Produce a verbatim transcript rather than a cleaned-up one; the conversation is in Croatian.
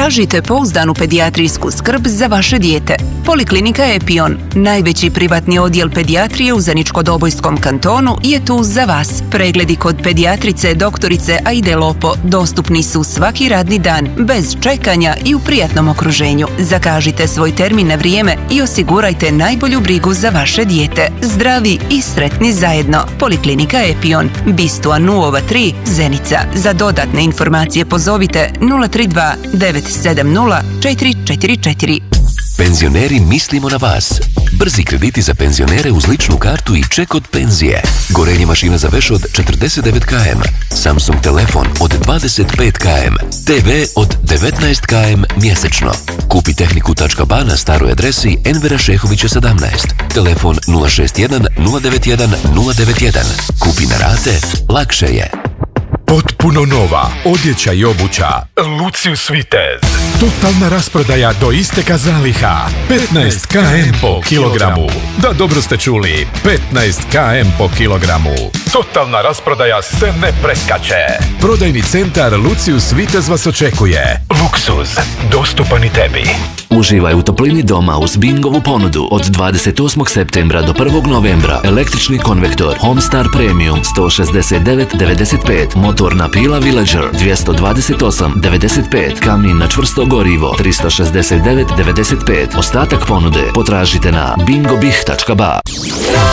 Tražite pouzdanu pedijatrijsku skrb za vaše dijete. Poliklinika Epion, najveći privatni odjel pedijatrije u Zeničko-Dobojskom kantonu, je tu za vas. Pregledi kod pedijatrice doktorice Aide Lopo dostupni su svaki radni dan, bez čekanja i u prijatnom okruženju. Zakažite svoj termin na vrijeme i osigurajte najbolju brigu za vaše dijete. Zdravi i sretni zajedno. Poliklinika Epion, Bistua nula tri, Zenica. Za dodatne informacije pozovite nula tri dva devet sedam nula četiri četiri četiri. Penzioneri, mislimo na vas. Brzi krediti za penzionere uz ličnu kartu i ček od penzije. Gorenje mašina za veš od četrdeset devet kilometara. Samsung telefon od dvadeset pet kilometara. te ve od devetnaest kilometara mjesečno. Kupi tehniku tačka ba na staroj adresi Envera Šehovića sedamnaest. Telefon nula šest jedan nula devet jedan nula devet jedan. Kupi na rate, lakše je. Potpuno nova odjeća i obuća Lucius Vitez. Totalna rasprodaja do isteka zaliha. petnaest kilometara po kilogramu. Da, dobro ste čuli. petnaest kilometara po kilogramu. Totalna rasprodaja se ne preskače. Prodajni centar Lucius Vitez vas očekuje. Luksuz, dostupan i tebi. Uživaj u toplini doma uz Bingovu ponudu od dvadeset osmog septembra do prvog novembra. Električni konvektor Homestar Premium sto šezdeset devet devedeset pet, motorna pila Villager dvjesto dvadeset osam devedeset pet, kamin na čvrsto gorivo tristo šezdeset devet devedeset pet. Ostatak ponude potražite na bingobih tačka ba.